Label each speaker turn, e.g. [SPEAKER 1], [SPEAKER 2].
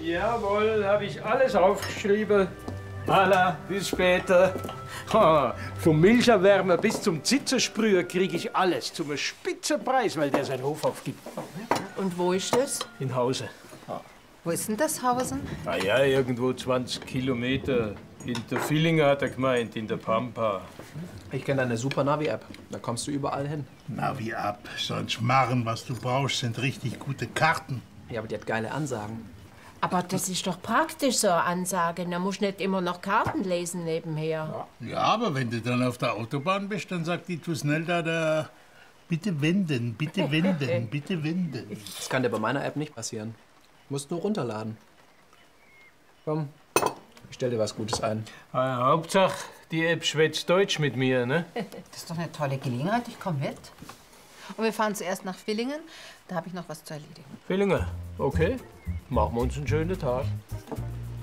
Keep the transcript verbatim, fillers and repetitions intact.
[SPEAKER 1] Jawohl, habe ich alles aufgeschrieben. Alla, bis später. Ha, vom Milcherwärmer bis zum Zitzersprüher kriege ich alles zum Spitzenpreis, weil der seinen Hof aufgibt.
[SPEAKER 2] Und wo ist das?
[SPEAKER 1] In Hause.
[SPEAKER 2] Wo ist denn das Hausen?
[SPEAKER 1] Ah ja, irgendwo zwanzig Kilometer. Hinter Villingen hat er gemeint, in der Pampa.
[SPEAKER 3] Ich kenne eine super Navi-App. Da kommst du überall hin.
[SPEAKER 4] Navi ab. Sonst machen, was du brauchst, sind richtig gute Karten.
[SPEAKER 3] Ja, aber die hat geile Ansagen.
[SPEAKER 2] Aber das ist doch praktisch, so eine Ansage. Da musst du nicht immer noch Karten lesen nebenher.
[SPEAKER 4] Ja, aber wenn du dann auf der Autobahn bist, dann sagt die, tu schnell da, da, bitte wenden, bitte wenden, bitte wenden.
[SPEAKER 3] Das kann dir bei meiner App nicht passieren. Du musst nur runterladen. Komm, ich stell dir was Gutes ein.
[SPEAKER 1] Ah, Hauptsache, die App schwätzt Deutsch mit mir, ne?
[SPEAKER 2] Das ist doch eine tolle Gelegenheit. Ich komme mit. Und wir fahren zuerst nach Villingen. Da habe ich noch was zu erledigen.
[SPEAKER 1] Villingen, okay. Machen wir uns einen schönen Tag.